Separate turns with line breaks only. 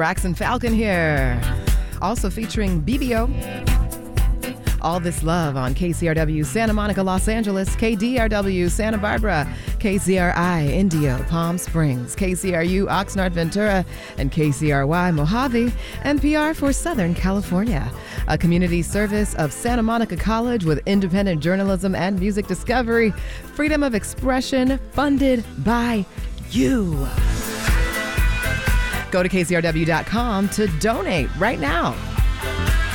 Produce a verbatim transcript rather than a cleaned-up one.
Braxton Falcon here. Also featuring B B O. All This Love on K C R W Santa Monica, Los Angeles, K D R W Santa Barbara, K C R I Indio, Palm Springs, K C R U Oxnard, Ventura, and K C R Y Mojave, N P R for Southern California. A community service of Santa Monica College with independent journalism and music discovery, freedom of expression, funded by you. Go to K C R W dot com to donate right now.